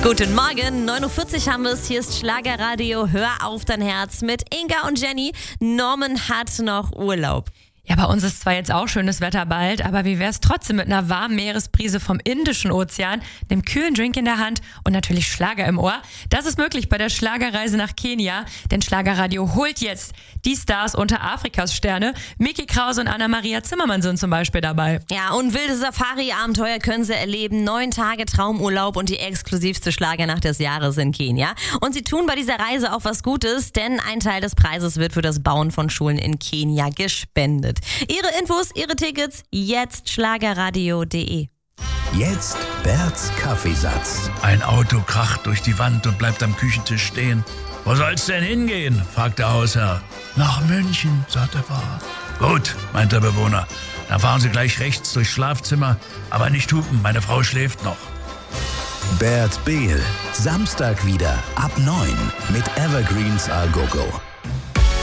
Guten Morgen, 9.40 Uhr haben wir es. Hier ist Schlagerradio. Hör auf dein Herz mit Inga und Jenny. Norman hat noch Urlaub. Ja, bei uns ist zwar jetzt auch schönes Wetter bald, aber wie wär's trotzdem mit einer warmen Meeresbrise vom Indischen Ozean, einem kühlen Drink in der Hand und natürlich Schlager im Ohr? Das ist möglich bei der Schlagerreise nach Kenia, denn Schlagerradio holt jetzt die Stars unter Afrikas Sterne. Miki Krause und Anna-Maria Zimmermann sind zum Beispiel dabei. Ja, und wilde Safari-Abenteuer können sie erleben. 9 Tage Traumurlaub und die exklusivste Schlagernacht des Jahres in Kenia. Und sie tun bei dieser Reise auch was Gutes, denn ein Teil des Preises wird für das Bauen von Schulen in Kenia gespendet. Ihre Infos, Ihre Tickets, jetzt schlagerradio.de. Jetzt Berts Kaffeesatz. Ein Auto kracht durch die Wand und bleibt am Küchentisch stehen. Wo soll's denn hingehen? Fragt der Hausherr. Nach München, sagt der Fahrer. Gut, meint der Bewohner. Dann fahren Sie gleich rechts durchs Schlafzimmer, aber nicht hupen, meine Frau schläft noch. Bert Behl, Samstag wieder ab 9 mit Evergreens A Go Go.